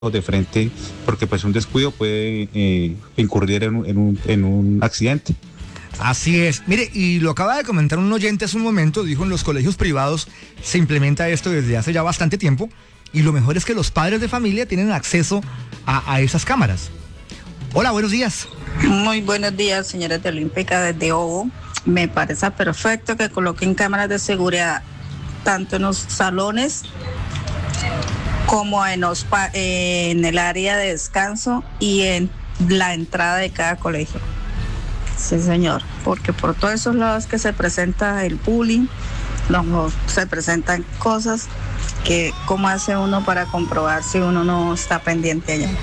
de frente, porque pues un descuido puede incurrir en un accidente. Así es. Mire, y lo acaba de comentar un oyente hace un momento, dijo: en los colegios privados se implementa esto desde hace ya bastante tiempo, y lo mejor es que los padres de familia tienen acceso a esas cámaras. Hola, buenos días. Muy buenos días, señores de Olímpica desde Obo. Me parece perfecto que coloquen cámaras de seguridad tanto en los salones como en el área de descanso y en la entrada de cada colegio. Sí, señor, porque por todos esos lados que se presenta el bullying, se presentan cosas que cómo hace uno para comprobar si uno no está pendiente allá.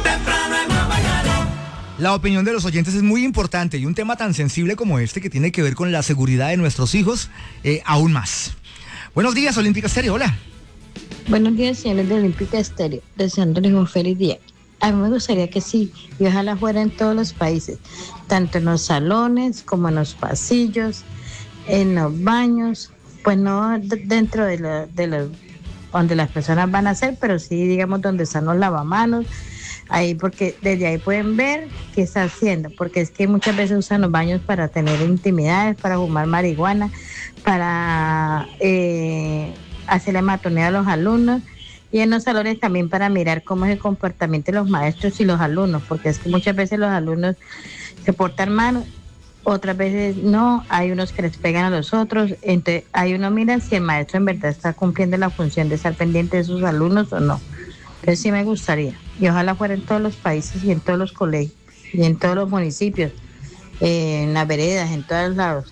La opinión de los oyentes es muy importante, y un tema tan sensible como este, que tiene que ver con la seguridad de nuestros hijos, aún más. Buenos días, Olímpica Estéreo, hola. Buenos días, señores de Olímpica Estéreo, deseándoles un feliz día. A mí me gustaría que sí, y ojalá fuera en todos los países, tanto en los salones como en los pasillos, en los baños, pues no dentro de los donde las personas van a hacer, pero sí, digamos, donde están los lavamanos, ahí, porque desde ahí pueden ver qué está haciendo, porque es que muchas veces usan los baños para tener intimidades, para fumar marihuana, para hacerle matoneo a los alumnos, y en los salones también para mirar cómo es el comportamiento de los maestros y los alumnos, porque es que muchas veces los alumnos se portan mal, otras veces no, hay unos que les pegan a los otros, entonces ahí uno mira si el maestro en verdad está cumpliendo la función de estar pendiente de sus alumnos o no. Entonces sí me gustaría, y ojalá fuera en todos los países y en todos los colegios y en todos los municipios, en las veredas, en todos lados.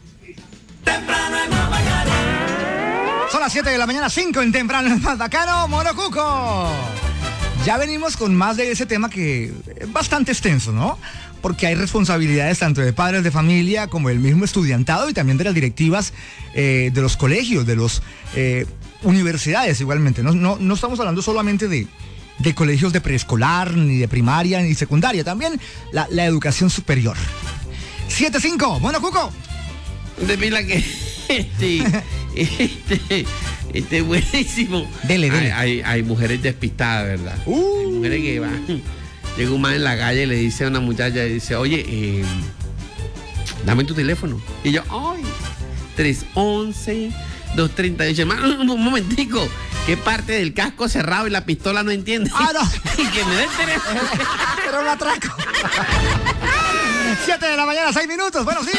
Son las 7 de la mañana, 5 en Temprano es más bacano, Monocuco. Ya venimos con más de ese tema, que es bastante extenso, ¿no? Porque hay responsabilidades tanto de padres de familia como del mismo estudiantado, y también de las directivas de los colegios, de las universidades igualmente. No estamos hablando solamente de colegios de preescolar, ni de primaria, ni secundaria, también la educación superior. 7-5, Monocuco. De pila que este buenísimo. Dele. Hay mujeres despistadas, ¿verdad? Hay mujeres que van. Llega un man en la calle y le dice a una muchacha, dice: oye, dame tu teléfono. Y yo, ay, 311-238. Hermano, un momentico. ¿Qué parte del casco cerrado y la pistola no entiende? Ah, no. Y que me dé el teléfono. Era un atraco. 7 de la mañana, 6 minutos. Buenos días.